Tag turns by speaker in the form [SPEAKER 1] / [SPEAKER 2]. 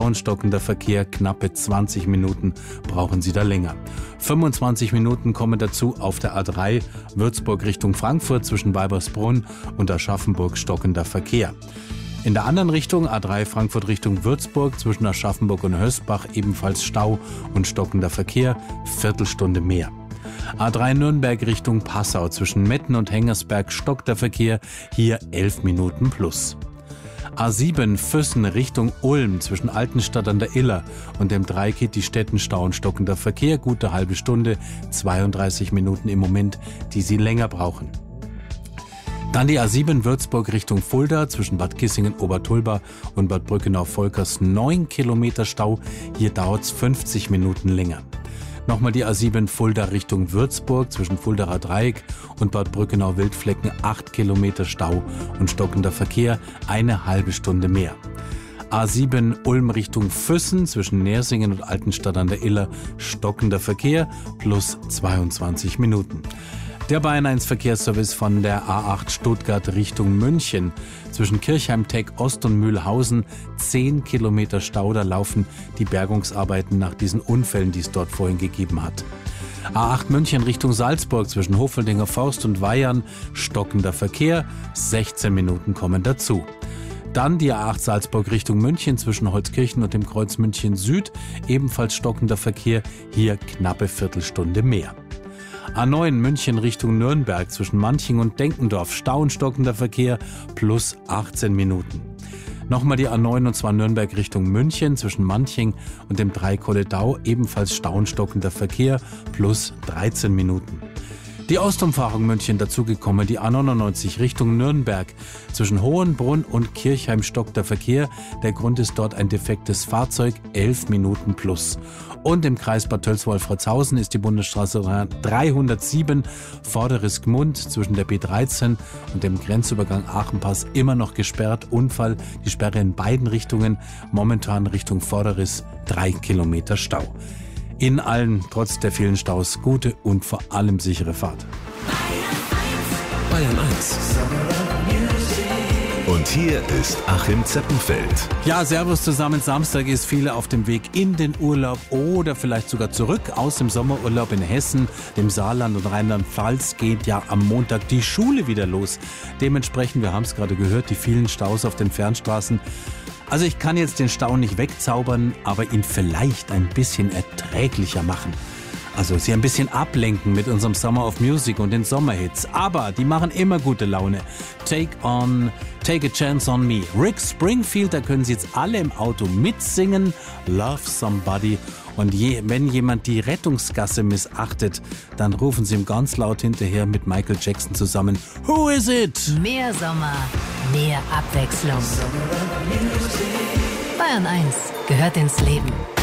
[SPEAKER 1] und stockender Verkehr, knappe 20 Minuten brauchen Sie da länger. 25 Minuten kommen dazu auf der A3 Würzburg Richtung Frankfurt zwischen Weibersbrunn und Aschaffenburg stockender Verkehr. In der anderen Richtung, A3 Frankfurt Richtung Würzburg, zwischen Aschaffenburg und Hösbach ebenfalls Stau und stockender Verkehr, Viertelstunde mehr. A3 Nürnberg Richtung Passau, zwischen Metten und Hengersberg stockt der Verkehr, hier 11 Minuten plus. A7 Füssen Richtung Ulm, zwischen Altenstadt an der Iller und dem Dreikit die Städtenstau und stockender Verkehr, gute halbe Stunde, 32 Minuten im Moment, die Sie länger brauchen. Dann die A7 Würzburg Richtung Fulda, zwischen Bad Kissingen-Obertulba und Bad Brückenau-Volkers 9 Kilometer Stau. Hier dauert's 50 Minuten länger. Nochmal die A7 Fulda Richtung Würzburg, zwischen Fuldaer Dreieck und Bad Brückenau-Wildflecken 8 Kilometer Stau und stockender Verkehr, eine halbe Stunde mehr. A7 Ulm Richtung Füssen, zwischen Nersingen und Altenstadt an der Iller stockender Verkehr plus 22 Minuten. Der Bayern 1 Verkehrsservice von der A8 Stuttgart Richtung München. Zwischen Kirchheim-Teck Ost und Mühlhausen 10 Kilometer Stau, da laufen die Bergungsarbeiten nach diesen Unfällen, die es dort vorhin gegeben hat. A8 München Richtung Salzburg zwischen Hofeldinger Forst und Weihern stockender Verkehr, 16 Minuten kommen dazu. Dann die A8 Salzburg Richtung München zwischen Holzkirchen und dem Kreuz München Süd, ebenfalls stockender Verkehr, hier knappe Viertelstunde mehr. A9 München Richtung Nürnberg zwischen Manching und Denkendorf, Stau und stockender Verkehr plus 18 Minuten. Nochmal die A9 und zwar Nürnberg Richtung München zwischen Manching und dem Dreikolledau, ebenfalls Stau und stockender Verkehr plus 13 Minuten. Die Ostumfahrung München dazugekommen, die A99 Richtung Nürnberg. Zwischen Hohenbrunn und Kirchheim stockt der Verkehr. Der Grund ist dort ein defektes Fahrzeug, 11 Minuten plus. Und im Kreis Bad Tölzwolfratshausen ist die Bundesstraße 307 Vorderes Gmund zwischen der B13 und dem Grenzübergang Aachenpass immer noch gesperrt. Unfall, die Sperre in beiden Richtungen, momentan Richtung Vorderes 3 Kilometer Stau. In allen, trotz der vielen Staus, gute und vor allem sichere Fahrt.
[SPEAKER 2] Bayern 1. Und hier ist Achim Zeppenfeld.
[SPEAKER 1] Ja, servus zusammen. Samstag ist viele auf dem Weg in den Urlaub oder vielleicht sogar zurück aus dem Sommerurlaub in Hessen, dem Saarland und Rheinland-Pfalz geht ja am Montag die Schule wieder los. Dementsprechend, wir haben es gerade gehört, die vielen Staus auf den Fernstraßen. Also ich kann jetzt den Stau nicht wegzaubern, aber ihn vielleicht ein bisschen erträglicher machen. Also sie ein bisschen ablenken mit unserem Summer of Music und den Sommerhits. Aber die machen immer gute Laune. Take a Chance on Me. Rick Springfield, da können Sie jetzt alle im Auto mitsingen. Love Somebody. Und wenn jemand die Rettungsgasse missachtet, dann rufen Sie ihm ganz laut hinterher mit Michael Jackson zusammen. Who is it?
[SPEAKER 3] Mehr Sommer, mehr Abwechslung. Bayern 1 gehört ins Leben.